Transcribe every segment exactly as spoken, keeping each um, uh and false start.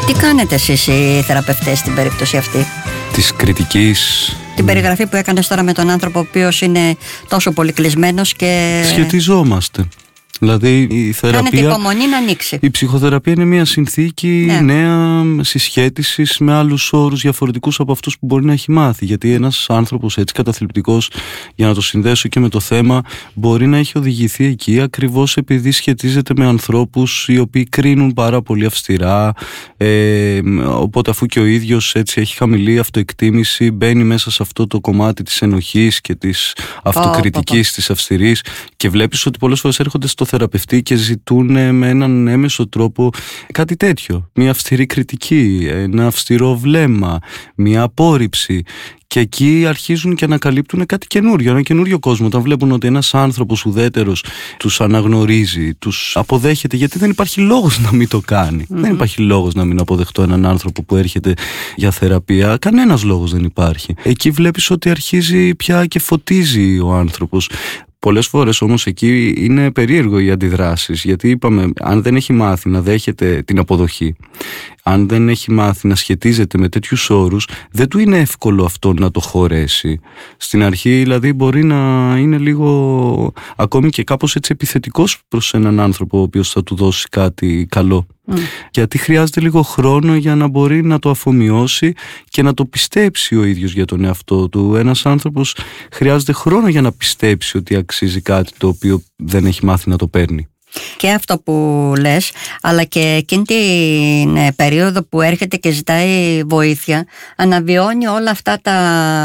Τι κάνετε εσείς οι θεραπευτές στην περίπτωση αυτή? Της κριτικής. Την περιγραφή που έκανες τώρα με τον άνθρωπο ο οποίος είναι τόσο πολύ κλεισμένος και... Σχετιζόμαστε. Δηλαδή η θεραπεία, κάνετε υπομονή να ανοίξει. Η ψυχοθεραπεία είναι μια συνθήκη ναι. νέα συσχέτισης με άλλους όρους διαφορετικούς από αυτούς που μπορεί να έχει μάθει. Γιατί ένας άνθρωπος έτσι καταθλιπτικός, για να το συνδέσω και με το θέμα, μπορεί να έχει οδηγηθεί εκεί ακριβώς επειδή σχετίζεται με ανθρώπους οι οποίοι κρίνουν πάρα πολύ αυστηρά. Ε, οπότε αφού και ο ίδιος έτσι έχει χαμηλή αυτοεκτίμηση, μπαίνει μέσα σε αυτό το κομμάτι της ενοχής και της αυτοκριτικής, oh, oh, oh. της αυστηρής, και βλέπεις ότι πολλές φορές έρχονται στο θεραπευτή και ζητούν με έναν έμεσο τρόπο κάτι τέτοιο. Μια αυστηρή κριτική, ένα αυστηρό βλέμμα, μια απόρριψη. Και εκεί αρχίζουν και ανακαλύπτουν κάτι καινούριο, ένα καινούριο κόσμο. Όταν βλέπουν ότι ένας άνθρωπος ουδέτερος τους αναγνωρίζει, τους αποδέχεται, γιατί δεν υπάρχει λόγος να μην το κάνει. Mm-hmm. Δεν υπάρχει λόγος να μην αποδεχτώ έναν άνθρωπο που έρχεται για θεραπεία. Κανένας λόγος δεν υπάρχει. Εκεί βλέπεις ότι αρχίζει πια και φωτίζει ο άνθρωπος. Πολλές φορές όμως εκεί είναι περίεργο οι αντιδράσεις, γιατί είπαμε, αν δεν έχει μάθει να δέχεται την αποδοχή, αν δεν έχει μάθει να σχετίζεται με τέτοιους όρους, δεν του είναι εύκολο αυτό να το χωρέσει. Στην αρχή δηλαδή μπορεί να είναι λίγο ακόμη και κάπως έτσι επιθετικός προς έναν άνθρωπο ο οποίος θα του δώσει κάτι καλό. Mm. Γιατί χρειάζεται λίγο χρόνο για να μπορεί να το αφομοιώσει και να το πιστέψει ο ίδιος για τον εαυτό του. Ένας άνθρωπος χρειάζεται χρόνο για να πιστέψει ότι αξίζει κάτι το οποίο δεν έχει μάθει να το παίρνει. Και αυτό που λες, αλλά και εκείνη την περίοδο που έρχεται και ζητάει βοήθεια, αναβιώνει όλα αυτά τα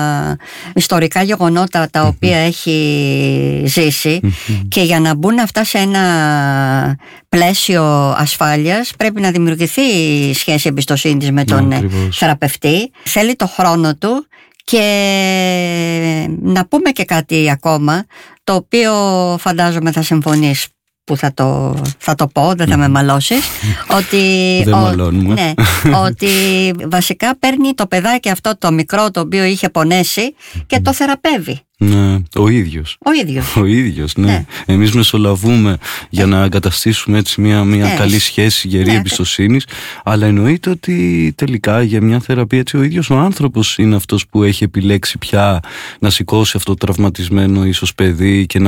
ιστορικά γεγονότα τα οποία έχει ζήσει, και για να μπουν αυτά σε ένα πλαίσιο ασφάλειας πρέπει να δημιουργηθεί σχέση εμπιστοσύνης με τον ναι, θεραπευτή. Θέλει το χρόνο του. Και να πούμε και κάτι ακόμα, το οποίο φαντάζομαι θα συμφωνείς που θα το, θα το πω, δεν θα με μαλώσεις, ότι, δεν μαλώνουμε. Ναι, ότι βασικά παίρνει το παιδάκι αυτό το μικρό το οποίο είχε πονέσει και το θεραπεύει. Ναι, ο ίδιος. Ο ίδιος. Ο ίδιος, ναι. ναι. Εμείς μεσολαβούμε για να εγκαταστήσουμε έτσι μια, μια ναι. καλή σχέση, γερή ναι. εμπιστοσύνης, αλλά εννοείται ότι τελικά για μια θεραπεία έτσι ο ίδιος ο άνθρωπος είναι αυτός που έχει επιλέξει πια να σηκώσει αυτό το τραυματισμένο ίσως παιδί και να